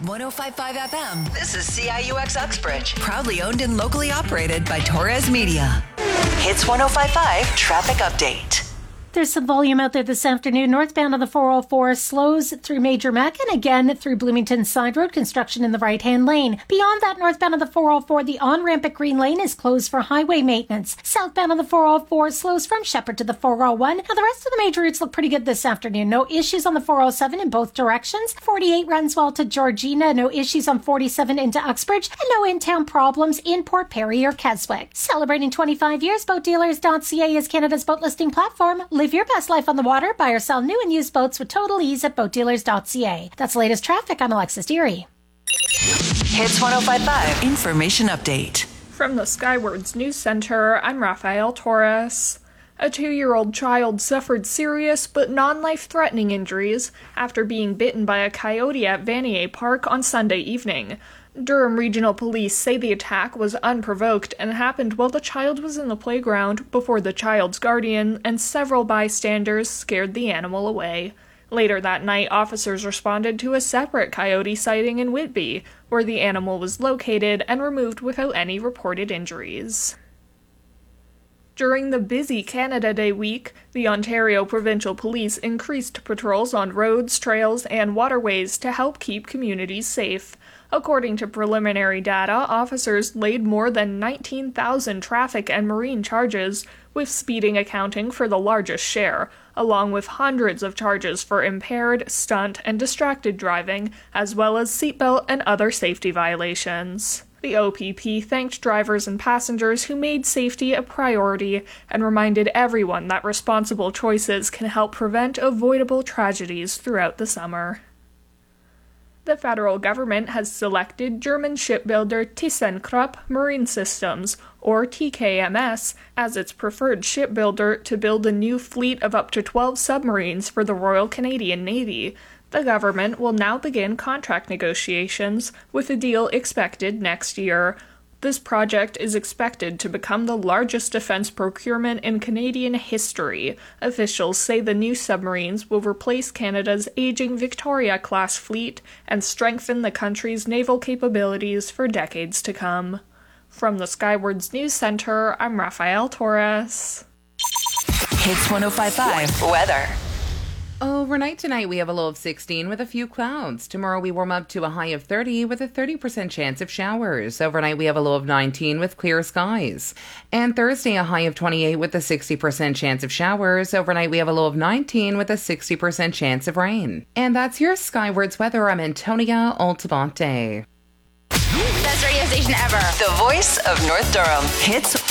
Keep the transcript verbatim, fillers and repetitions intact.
one oh five point five F M. This is C I U X Uxbridge. Proudly owned and locally operated by Torres Media. Hits one oh five point five Traffic Update. There's some volume out there this afternoon. Northbound on the four oh four slows through Major Mac and again through Bloomington Side Road, construction in the right-hand lane. Beyond that, northbound on the four oh four, the on-ramp at Green Lane is closed for highway maintenance. Southbound on the four oh four slows from Shepherd to the four oh one. Now, the rest of the major routes look pretty good this afternoon. No issues on the four oh seven in both directions. forty-eight runs well to Georgina. No issues on forty-seven into Uxbridge. And no in-town problems in Port Perry or Keswick. Celebrating twenty-five years, boat dealers dot c a is Canada's boat listing platform. Live your best life on the water. Buy or sell new and used boats with total ease at boat dealers dot c a. That's the latest traffic. I'm Alexis Deary. Hits one oh five point five Information Update. From the Skywards News Center, I'm Rafael Torres. A two-year-old child suffered serious but non-life-threatening injuries after being bitten by a coyote at Vanier Park on Sunday evening. Durham Regional Police say the attack was unprovoked and happened while the child was in the playground before the child's guardian and several bystanders scared the animal away. Later that night, officers responded to a separate coyote sighting in Whitby, where the animal was located and removed without any reported injuries. During the busy Canada Day week, the Ontario Provincial Police increased patrols on roads, trails, and waterways to help keep communities safe. According to preliminary data, officers laid more than nineteen thousand traffic and marine charges, with speeding accounting for the largest share, along with hundreds of charges for impaired, stunt, and distracted driving, as well as seatbelt and other safety violations. The O P P thanked drivers and passengers who made safety a priority and reminded everyone that responsible choices can help prevent avoidable tragedies throughout the summer. The federal government has selected German shipbuilder ThyssenKrupp Marine Systems, or T K M S, as its preferred shipbuilder to build a new fleet of up to twelve submarines for the Royal Canadian Navy. The government will now begin contract negotiations, with a deal expected next year. This project is expected to become the largest defense procurement in Canadian history. Officials say the new submarines will replace Canada's aging Victoria-class fleet and strengthen the country's naval capabilities for decades to come. From the Skywards News Center, I'm Rafael Torres. Hits one oh five point five Weather. Overnight tonight, we have a low of sixteen with a few clouds. Tomorrow, we warm up to a high of thirty with a thirty percent chance of showers. Overnight, we have a low of nineteen with clear skies. And Thursday, a high of twenty-eight with a sixty percent chance of showers. Overnight, we have a low of nineteen with a sixty percent chance of rain. And that's your Skywards weather. I'm Antonia Altamonte. Best radio station ever. The voice of North Durham. Hits